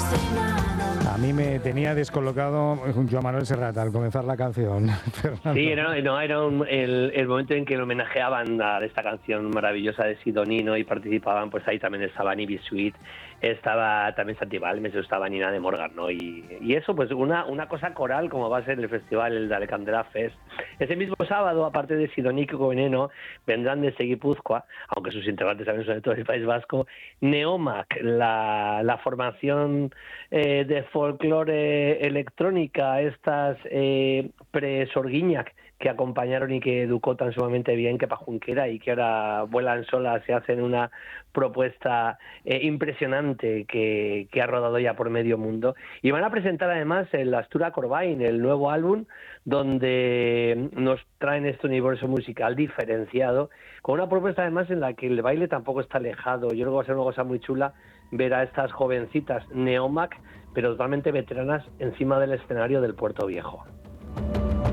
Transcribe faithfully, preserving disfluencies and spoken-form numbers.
A mí me tenía descolocado Joan Manuel Serrat al comenzar la canción. Fernando. Sí, no, no, era un, el, el momento en que lo homenajeaban a esta canción maravillosa de Sidonino y participaban, pues ahí también estaba Nibi Sweet, estaba también Santi Balmes, estaba Nina de Morgan, ¿no? Y, y eso, pues una, una cosa coral como va a ser el festival, el de Alcandela Fest. Ese mismo sábado, aparte de Sidonico Veneno, vendrán desde Guipúzcoa, aunque sus integrantes también son de todo el País Vasco, Neomac, la, la formación eh, de folclore electrónica, estas eh, pre-Sorguiñac, que acompañaron y que educó tan sumamente bien que Pajunquera y que ahora vuelan solas y hacen una propuesta eh, impresionante que, que ha rodado ya por medio mundo. Y van a presentar además el Astura Corbain, el nuevo álbum, donde nos traen este universo musical diferenciado, con una propuesta además en la que el baile tampoco está alejado. Yo creo que va a ser una cosa muy chula ver a estas jovencitas Neomac, pero totalmente veteranas, encima del escenario del Puerto Viejo.